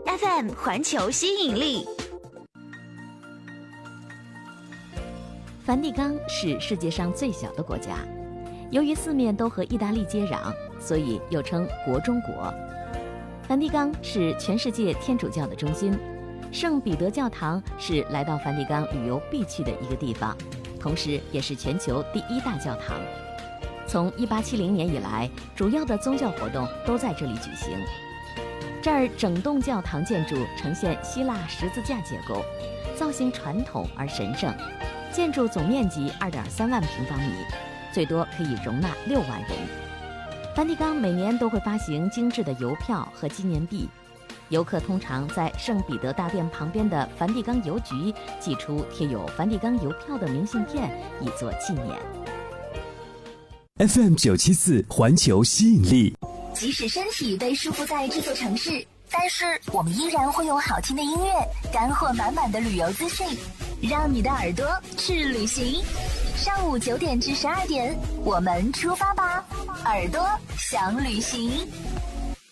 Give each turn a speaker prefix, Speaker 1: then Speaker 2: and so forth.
Speaker 1: FM 环球吸引力。
Speaker 2: 梵蒂冈是世界上最小的国家，由于四面都和意大利接壤，所以又称国中国。梵蒂冈是全世界天主教的中心，圣彼得教堂是来到梵蒂冈旅游必去的一个地方，同时也是全球第1大教堂。从1870年以来，主要的宗教活动都在这里举行。这儿整栋教堂建筑呈现希腊十字架结构，造型传统而神圣。建筑总面积2.3万平方米，最多可以容纳6万人。梵蒂冈每年都会发行精致的邮票和纪念币，游客通常在圣彼得大殿旁边的梵蒂冈邮局寄出贴有梵蒂冈邮票的明信片，以作纪念。
Speaker 3: FM 974环球吸引力。
Speaker 4: 即使身体被束缚在这座城市，但是我们依然会有好听的音乐，干货满满的旅游资讯，让你的耳朵去旅行。上午9点至12点，我们出发吧，耳朵想旅行。